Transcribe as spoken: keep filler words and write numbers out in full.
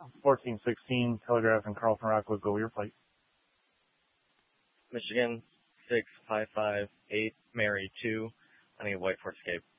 fourteen sixteen, Telegraph and Carlton Rockwood, go your flight. Michigan six five five eight, Mary two, I need white for escape.